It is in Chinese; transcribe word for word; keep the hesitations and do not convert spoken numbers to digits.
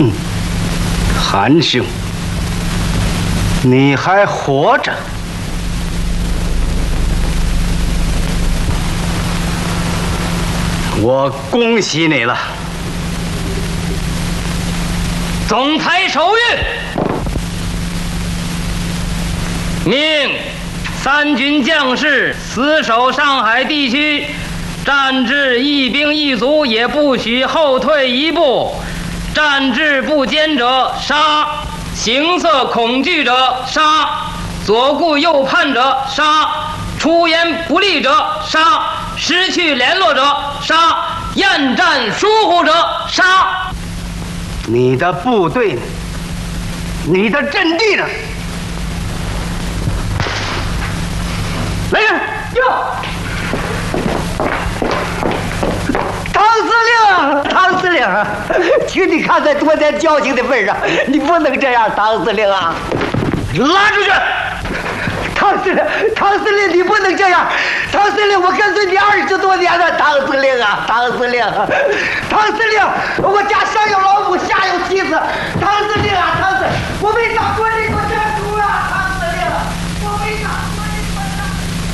嗯，韩兄，你还活着。我恭喜你了。 总裁手谕，命三军将士死守上海地区，战至一兵一卒也不许后退一步，战至不坚者杀，形色恐惧者杀，左顾右盼者杀，出言不利者杀，失去联络者杀，厌战疏忽者杀。 你的部队呢？你的阵地呢？来人！ 哟，唐司令，唐司令，请你看在多年交情的份上，你不能这样，唐司令啊！ 拉出去！ 唐司令，唐司令，你不能这样！唐司令，我跟随你二十多年了，唐司令啊，唐司令，唐司令，我家上有老母，下有妻子，唐司令。